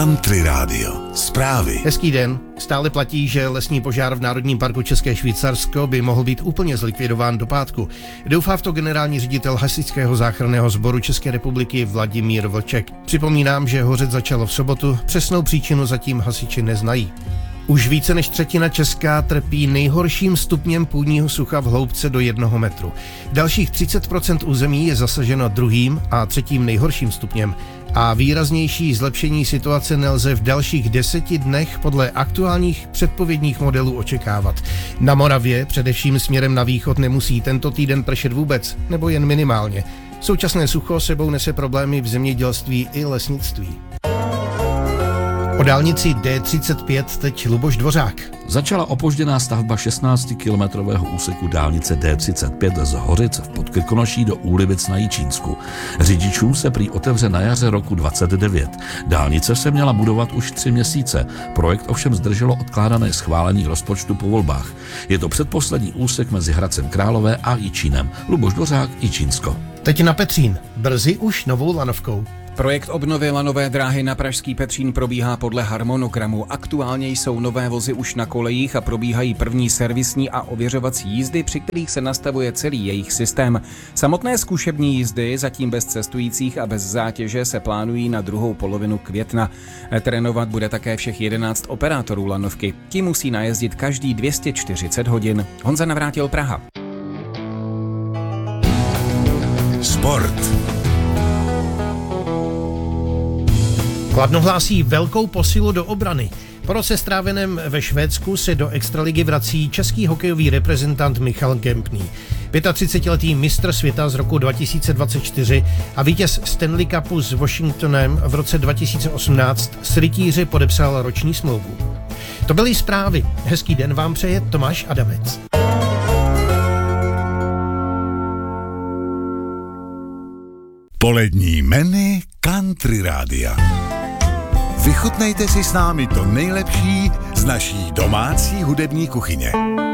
Country Radio. Zprávy. Hezký den. Stále platí, že lesní požár v Národním parku České Švýcarsko by mohl být úplně zlikvidován do pátku. Doufá v to generální ředitel Hasičského záchranného sboru České republiky Vladimír Vlček. Připomínám, že hořet začalo v sobotu, přesnou příčinu zatím hasiči neznají. Už více než třetina Česka trpí nejhorším stupněm půdního sucha v hloubce do 1 metru. Dalších 30% území je zasaženo druhým a třetím nejhorším stupněm. A výraznější zlepšení situace nelze v dalších 10 dnech podle aktuálních předpovědních modelů očekávat. Na Moravě, především směrem na východ, nemusí tento týden pršet vůbec, nebo jen minimálně. Současné sucho sebou nese problémy v zemědělství i lesnictví. O dálnici D35 teď Luboš Dvořák. Začala opožděná stavba 16-kilometrového úseku dálnice D35 z Hořic v Podkrkonoší do Úlivic na Jičínsku. Řidičům se prý otevře na jaře roku 2029. Dálnice se měla budovat už 3 měsíce. Projekt ovšem zdrželo odkládané schválení rozpočtu po volbách. Je to předposlední úsek mezi Hradcem Králové a Jičínem. Luboš Dvořák, Jičínsko. Teď na Petřín. Brzy už novou lanovkou. Projekt obnovy lanové dráhy na pražský Petřín probíhá podle harmonogramu. Aktuálně jsou nové vozy už na kolejích a probíhají první servisní a ověřovací jízdy, při kterých se nastavuje celý jejich systém. Samotné zkušební jízdy, zatím bez cestujících a bez zátěže, se plánují na druhou polovinu května. Trénovat bude také všech 11 operátorů lanovky. Ti musí najezdit každý 240 hodin. Honza Navrátil, Praha. Sport. Kladno hlásí velkou posilu do obrany. Po roce stráveném ve Švédsku se do extraligy vrací český hokejový reprezentant Michal Kempný. 35letý mistr světa z roku 2024 a vítěz Stanley Cupu s Washingtonem v roce 2018 s rytíři podepsal roční smlouvu. To byly zprávy. Hezký den vám přeje Tomáš Adamec. Polední menu Country Rádia. Vychutnejte si s námi to nejlepší z naší domácí hudební kuchyně.